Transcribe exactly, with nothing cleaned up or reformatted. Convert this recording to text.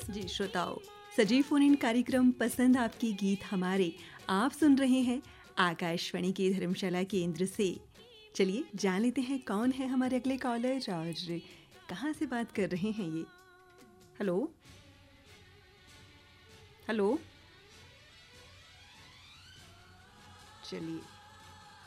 जी श्रोताओं, सजीव phone in कार्यक्रम पसंद आपकी गीत हमारे आप सुन रहे हैं आकाशवाणी की धर्मशाला केंद्र से। चलिए जान लेते हैं कौन है हमारे अगले कॉलर और कहाँ से बात कर रहे हैं ये। हेलो हेलो, चलिए